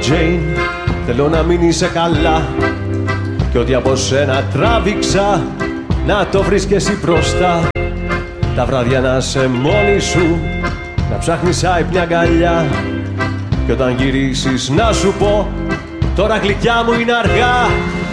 Τζέιν, θέλω να μην είσαι καλά. Κι ό,τι από σένα τράβηξα, να το βρεις κι εσύ μπροστά. Τα βράδια να είσαι μόνη σου, να ψάχνεις άυπνη αγκαλιά. Κι όταν γυρίσεις να σου πω, τώρα γλυκιά μου είναι αργά.